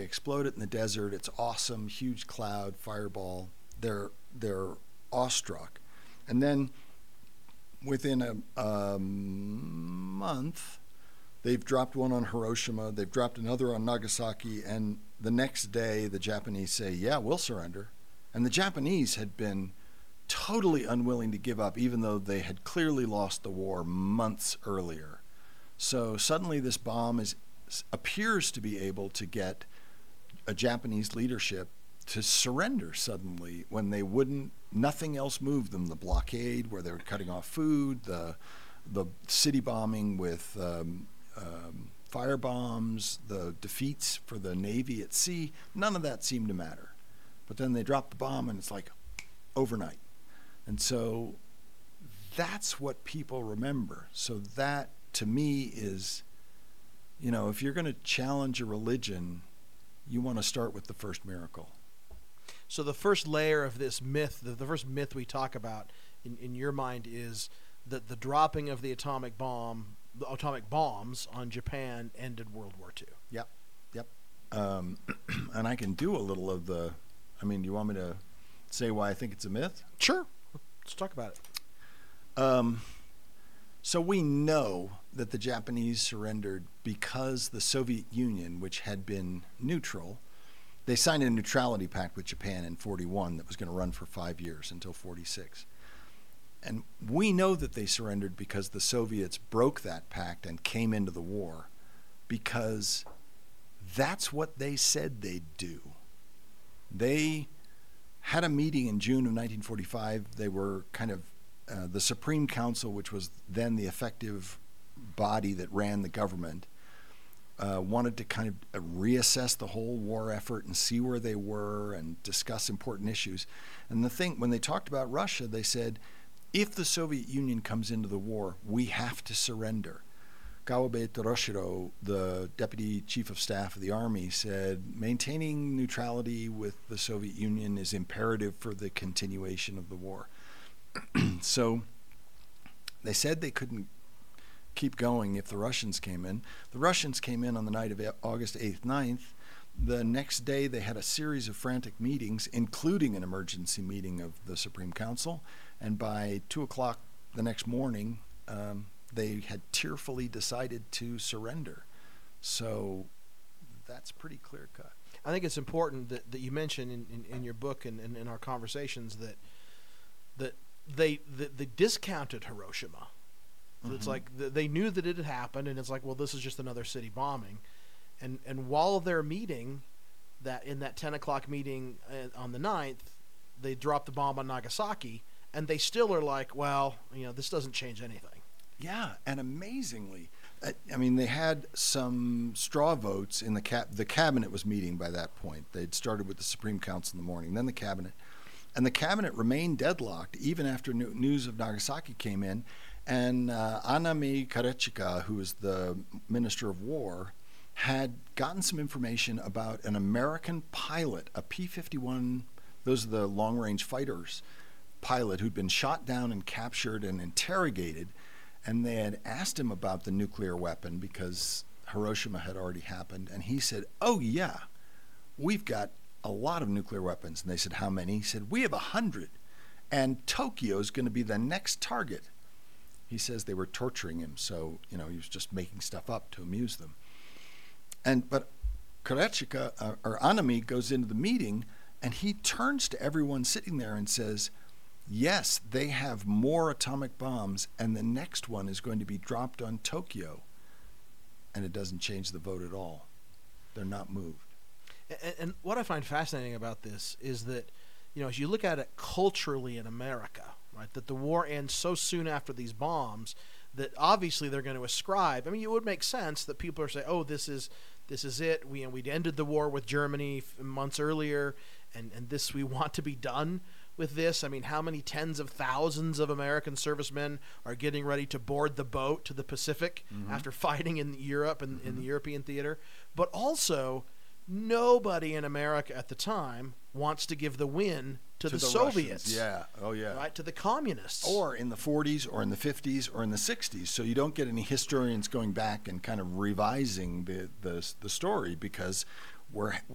explode it in the desert. It's awesome, huge cloud, fireball. They're awestruck. And then within a month, they've dropped one on Hiroshima. They've dropped another on Nagasaki. And the next day, the Japanese say, yeah, we'll surrender. And the Japanese had been totally unwilling to give up, even though they had clearly lost the war months earlier. So suddenly this bomb appears to be able to get a Japanese leadership to surrender suddenly when they wouldn't, nothing else moved them. The blockade where they were cutting off food, the city bombing with fire bombs, the defeats for the Navy at sea, none of that seemed to matter. But then they dropped the bomb and it's like overnight. And so that's what people remember. So that, to me, is, if you're going to challenge a religion, you want to start with the first miracle. So the first layer of this myth, the first myth we talk about in your mind is that the dropping of the atomic bombs on Japan ended World War II. Yep. And I can do a little of do you want me to say why I think it's a myth? Sure. Let's talk about it. So we know that the Japanese surrendered because the Soviet Union, which had been neutral, they signed a neutrality pact with Japan in 1941 that was going to run for 5 years until 1946. And we know that they surrendered because the Soviets broke that pact and came into the war, because that's what they said they'd do. They had a meeting in June of 1945. They were kind of the Supreme Council, which was then the effective body that ran the government, wanted to kind of reassess the whole war effort and see where they were and discuss important issues. And when they talked about Russia, they said, if the Soviet Union comes into the war, we have to surrender. Kawabe Toroshiro, the deputy chief of staff of the army, said maintaining neutrality with the Soviet Union is imperative for the continuation of the war. So they said they couldn't keep going if the Russians came in. The Russians came in on the night of August 8th, 9th. The next day they had a series of frantic meetings, including an emergency meeting of the Supreme Council. And by 2 o'clock the next morning, they had tearfully decided to surrender. So that's pretty clear cut. I think it's important that you mention in your book and in our conversations that they discounted Hiroshima. So it's like they knew that it had happened, and it's like, well, this is just another city bombing. And while they're meeting, in that 10 o'clock meeting on the 9th, they dropped the bomb on Nagasaki, and they still are like, well, this doesn't change anything. Yeah, and amazingly, they had some straw votes in the cabinet was meeting by that point. They'd started with the Supreme Council in the morning, then the cabinet. And the cabinet remained deadlocked even after news of Nagasaki came in. And Anami Karechika, who was the Minister of War, had gotten some information about an American pilot, a P-51, those are the long-range fighters, pilot who'd been shot down and captured and interrogated. And they had asked him about the nuclear weapon because Hiroshima had already happened. And he said, oh, yeah, we've got a lot of nuclear weapons. And they said, how many? He said, we have 100. And Tokyo's going to be the next target. He says they were torturing him. So, he was just making stuff up to amuse them. But Karechika, or Anami, goes into the meeting and he turns to everyone sitting there and says, yes, they have more atomic bombs, and the next one is going to be dropped on Tokyo. And it doesn't change the vote at all. They're not moved. And what I find fascinating about this is that, as you look at it culturally in America, right, that the war ends so soon after these bombs that obviously they're going to ascribe. It would make sense that people are saying, oh, this is it. We'd ended the war with Germany months earlier, and this, we want to be done with this. How many tens of thousands of American servicemen are getting ready to board the boat to the Pacific after fighting in Europe and in the European theater? But also, nobody in America at the time wants to give the win to the Soviets. Russians. Yeah. Oh, yeah. Right, to the communists. Or in the 40s or in the 50s or in the 60s. So you don't get any historians going back and kind of revising the story, because